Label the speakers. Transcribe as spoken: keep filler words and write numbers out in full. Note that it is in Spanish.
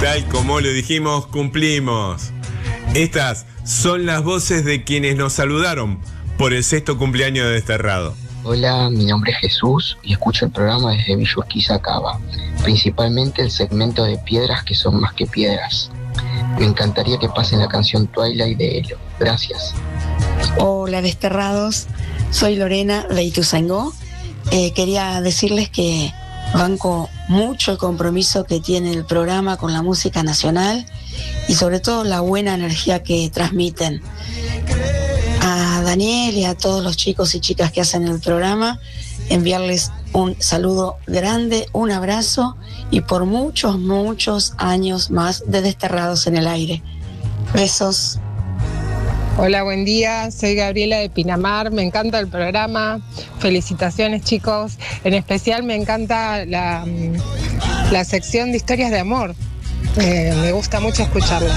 Speaker 1: Tal como lo dijimos, cumplimos. Estas son las voces de quienes nos saludaron por el sexto cumpleaños de Desterrado.
Speaker 2: Hola, mi nombre es Jesús y escucho el programa desde Villa Urquiza, Cava, principalmente el segmento de Piedras que son más que piedras. Me encantaría que pasen la canción Twilight de Elo. Gracias.
Speaker 3: Hola, Desterrados. Soy Lorena de Ituzaingó. Eh, quería decirles que banco mucho el compromiso que tiene el programa con la música nacional y sobre todo la buena energía que transmiten. A Daniel y a todos los chicos y chicas que hacen el programa, enviarles un saludo grande, un abrazo y por muchos, muchos años más de Desterrados en el aire. Besos.
Speaker 4: Hola, buen día, soy Gabriela de Pinamar, me encanta el programa, felicitaciones chicos, en especial me encanta la, la sección de historias de amor, eh, me gusta mucho escucharla.